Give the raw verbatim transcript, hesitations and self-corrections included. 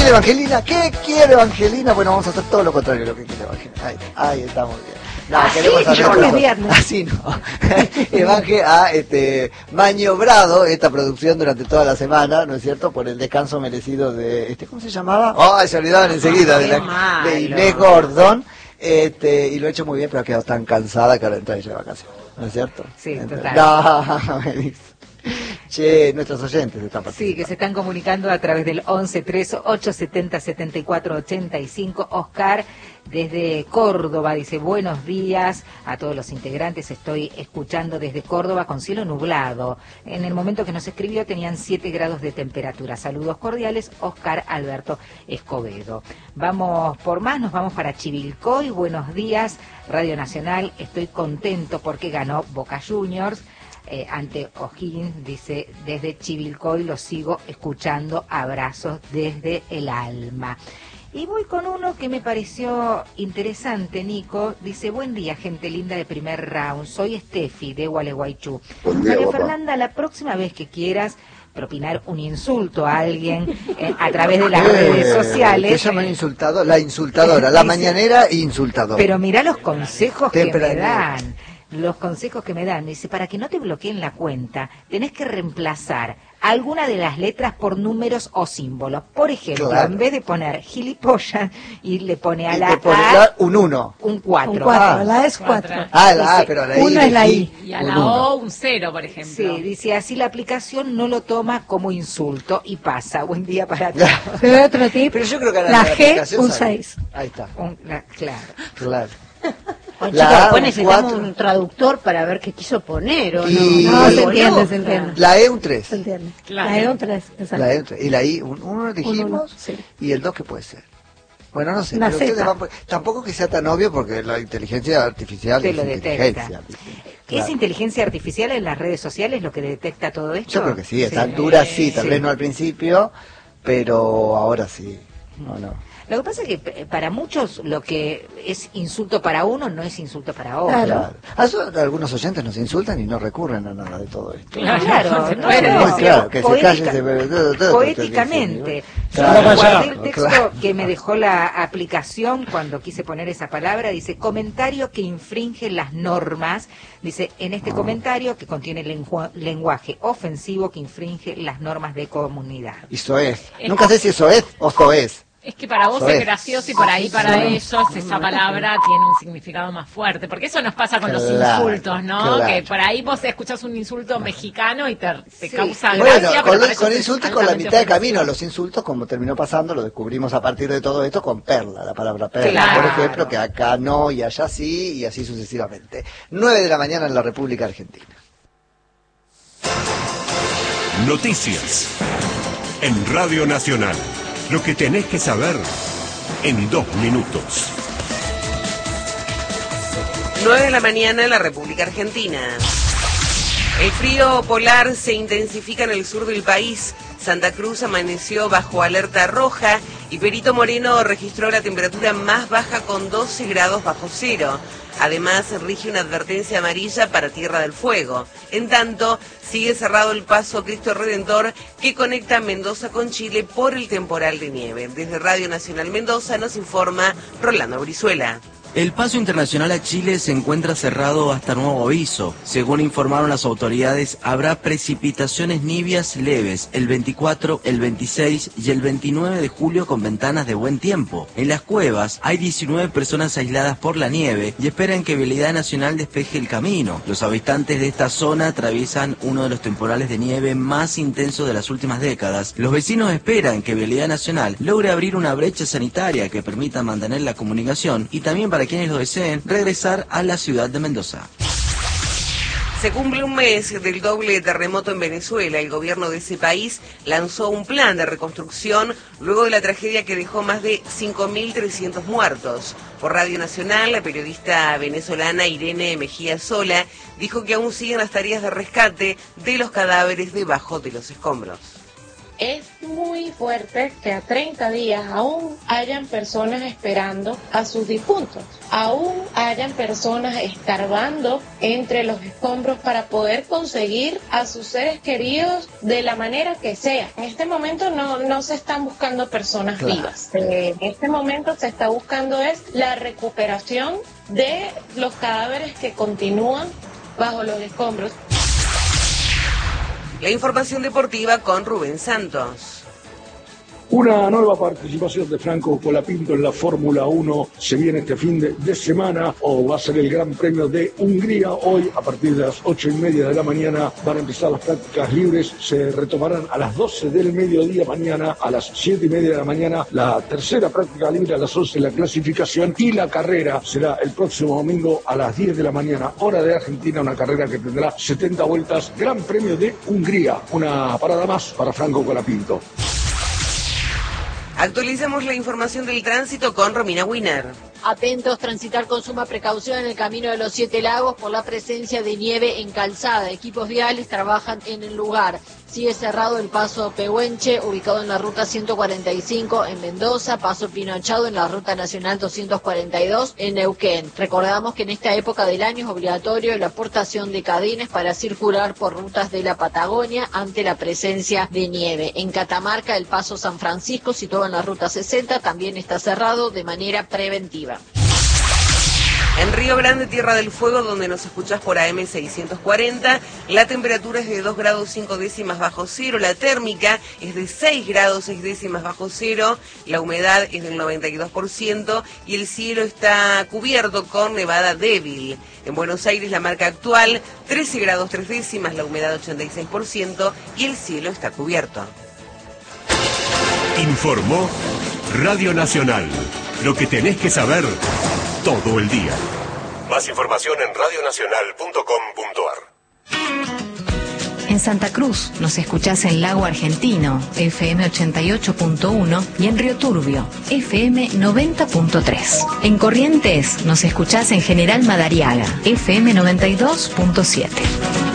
quiere Evangelina? ¿Qué quiere Evangelina? Bueno, vamos a hacer todo lo contrario de lo que quiere Evangelina. Ahí, ahí estamos bien. No, así queremos hacer no, cosas. viernes. Así no. Evangel ha este, maniobrado esta producción durante toda la semana, ¿no es cierto? Por el descanso merecido de, este, ¿cómo se llamaba? ¡Oh, se olvidaban enseguida! De, la, de Inés Gordon. Este, y lo he hecho muy bien, pero ha quedado tan cansada que ahora entra ella de vacaciones, ¿no es cierto? Sí, Entonces, total. no, me dice. Che, nuestros oyentes están participando. Sí, que se están comunicando a través del once tres ocho setenta setenta y cuatro ochenta y cinco. Oscar, desde Córdoba, dice, buenos días a todos los integrantes, estoy escuchando desde Córdoba con cielo nublado. En el momento que nos escribió tenían siete grados de temperatura. Saludos cordiales, Oscar Alberto Escobedo. Vamos por más, nos vamos para Chivilcoy. Buenos días, Radio Nacional, estoy contento porque ganó Boca Juniors. Eh, ante O'Higgins, dice, desde Chivilcoy lo sigo escuchando, abrazos desde el alma. Y voy con uno que me pareció interesante, Nico, dice, buen día, gente linda de primer round, soy Steffi de Gualeguaychú. María Fernanda, la próxima vez que quieras propinar un insulto a alguien eh, a través de las eh, redes sociales. Se llaman insultado, la insultadora, la mañanera insultadora. Pero mirá los consejos que me dan. Los consejos que me dan, dice, para que no te bloqueen la cuenta, tenés que reemplazar alguna de las letras por números o símbolos. Por ejemplo, claro, en vez de poner gilipollas, y le pone a y la A un uno. Un cuatro. Un cuatro, ah, la A es cuatro. Ah, la A, pero la I. Uno es la I. Y a la O un cero, por ejemplo. Sí, dice, así la aplicación no lo toma como insulto y pasa. Buen día para todos. Pero otro tip, pero yo creo que la, la G, un seis. Ahí está. Un, la, claro. Claro. Bueno, chicos, después necesitamos un traductor para ver qué quiso poner, ¿o y... no? No, se entiende, se entiende. La E un tres. Se entiende. Claro. La E un tres, exacto. La E un tres. Y la I, un uno dijimos, un uno, sí. Y el dos, ¿qué puede ser? Bueno, no sé, la pero ustedes van por... tampoco que sea tan obvio porque la inteligencia artificial te es lo inteligencia. Detecta. Claro. ¿Es inteligencia artificial en las redes sociales lo que detecta todo esto? Yo creo que sí, a esta sí. altura sí, tal sí. vez no al principio, pero ahora sí. No, no. Lo que pasa es que para muchos lo que es insulto para uno no es insulto para otro. Claro. claro. Algunos oyentes nos insultan y no recurren a nada de todo esto. Claro, claro, no, no, no, no, claro, que poética, se calle, se... todo, poéticamente. Claro. Yo guardé el texto claro. que me dejó la aplicación cuando quise poner esa palabra, dice, comentario que infringe las normas, dice, en este oh. comentario que contiene lengua, lenguaje ofensivo que infringe las normas de comunidad. Y soez. Nunca sé si es soez o soez. Es que para vos Soez. es gracioso y por ahí para Soez. ellos esa palabra tiene un significado más fuerte, porque eso nos pasa con claro, los insultos, ¿no? Claro. Que por ahí vos escuchás un insulto mexicano y te, te sí. causa bueno, gracia. con, Pero con insultos con la mitad de camino, ofensivo. los insultos, como terminó pasando, lo descubrimos a partir de todo esto con perla, la palabra perla, claro. por ejemplo, que acá no y allá sí, y así sucesivamente. nueve de la mañana en la República Argentina. Noticias en Radio Nacional. Lo que tenés que saber en dos minutos. nueve de la mañana en la República Argentina. El frío polar se intensifica en el sur del país. Santa Cruz amaneció bajo alerta roja y Perito Moreno registró la temperatura más baja con doce grados bajo cero. Además, rige una advertencia amarilla para Tierra del Fuego. En tanto, sigue cerrado el paso Cristo Redentor que conecta Mendoza con Chile por el temporal de nieve. Desde Radio Nacional Mendoza nos informa Rolando Brizuela. El paso internacional a Chile se encuentra cerrado hasta nuevo aviso. Según informaron las autoridades, habrá precipitaciones nivias leves el veinticuatro, el veintiséis y el veintinueve de julio con ventanas de buen tiempo. En las cuevas hay diecinueve personas aisladas por la nieve y esperan que Vialidad Nacional despeje el camino. Los habitantes de esta zona atraviesan uno de los temporales de nieve más intensos de las últimas décadas. Los vecinos esperan que Vialidad Nacional logre abrir una brecha sanitaria que permita mantener la comunicación y también para quienes lo deseen regresar a la ciudad de Mendoza. Se cumple un mes del doble terremoto en Venezuela. El gobierno de ese país lanzó un plan de reconstrucción luego de la tragedia que dejó más de cinco mil trescientos muertos. Por Radio Nacional, la periodista venezolana Irene Mejía Sola dijo que aún siguen las tareas de rescate de los cadáveres debajo de los escombros. Es muy fuerte que a treinta días aún hayan personas esperando a sus difuntos, aún hayan personas escarbando entre los escombros para poder conseguir a sus seres queridos de la manera que sea. En este momento no, no se están buscando personas claro. vivas. Eh, en este momento se está buscando es la recuperación de los cadáveres que continúan bajo los escombros. La información deportiva con Rubén Santos. Una nueva participación de Franco Colapinto en la Fórmula uno se viene este fin de, de semana, o va a ser el Gran Premio de Hungría. Hoy, a partir de las ocho y media de la mañana, van a empezar las prácticas libres. Se retomarán a las doce del mediodía mañana, a las siete y media de la mañana, la tercera práctica libre, a las once la clasificación, y la carrera será el próximo domingo a las diez de la mañana, hora de Argentina, una carrera que tendrá setenta vueltas. Gran Premio de Hungría, una parada más para Franco Colapinto. Actualizamos la información del tránsito con Romina Wiener. Atentos, transitar con suma precaución en el camino de los Siete Lagos por la presencia de nieve en calzada. Equipos viales trabajan en el lugar. Sigue cerrado el paso Pehuenche, ubicado en la ruta ciento cuarenta y cinco en Mendoza, paso Pinochado en la ruta nacional doscientos cuarenta y dos en Neuquén. Recordamos que en esta época del año es obligatorio la aportación de cadenas para circular por rutas de la Patagonia ante la presencia de nieve. En Catamarca, el paso San Francisco, situado en la ruta sesenta, también está cerrado de manera preventiva. En Río Grande, Tierra del Fuego, donde nos escuchás por A M seiscientos cuarenta, la temperatura es de dos grados cinco décimas bajo cero, la térmica es de seis grados seis décimas bajo cero, la humedad es del noventa y dos por ciento y el cielo está cubierto con nevada débil. En Buenos Aires, la marca actual, trece grados tres décimas, la humedad ochenta y seis por ciento y el cielo está cubierto. Informó Radio Nacional. Lo que tenés que saber todo el día. Más información en radio nacional punto com punto a r. En Santa Cruz nos escuchás en Lago Argentino, F M ochenta y ocho punto uno, y en Río Turbio, F M noventa punto tres. En Corrientes nos escuchás en General Madariaga, F M noventa y dos punto siete.